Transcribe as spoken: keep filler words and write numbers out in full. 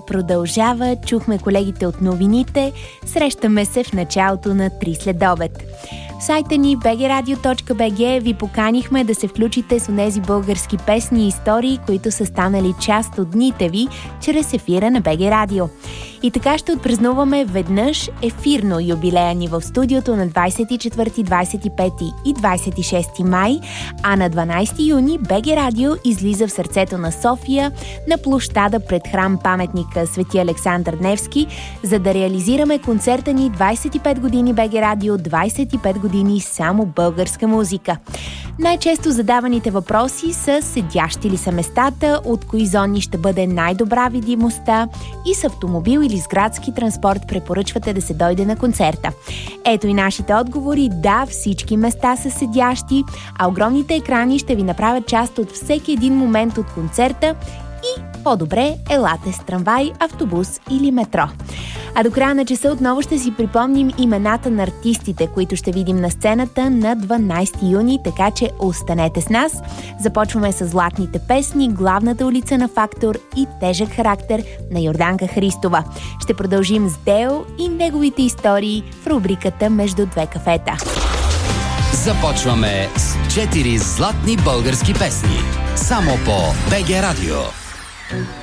продължава. Чухме колегите от новините. Срещаме се в началото на три следобед. В сайта ни би джи радио точка би джи ви поканихме да се включите с онези български песни и истории, които са станали част от дните ви, чрез ефира на би джи Радио. И така ще отпразнуваме веднъж ефирно юбилея ни в студиото на двадесет и четвърти, двадесет и пети и двадесет и шести май, а на дванадесети юни би джи Радио излиза в сърцето на София на площада пред храм паметника Свети Александър Невски, за да реализираме концерта ни двадесет и пет години би джи Радио, двадесет и пет години само българска музика. Най-често задаваните въпроси са: седящи ли са местата, от кои зони ще бъде най-добра видимостта и с автомобил или с градски транспорт препоръчвате да се дойде на концерта? Ето и нашите отговори. Да, всички места са седящи, а огромните екрани ще ви направят част от всеки един момент от концерта и по-добре елате с трамвай, автобус или метро. А до края на часа отново ще си припомним имената на артистите, които ще видим на сцената на дванадесети юни, така че останете с нас. Започваме с златните песни, главната улица на Фактор и тежък характер на Йорданка Христова. Ще продължим с Део и неговите истории в рубриката Между две кафета. Започваме с четири златни български песни. Само по би джи Радио.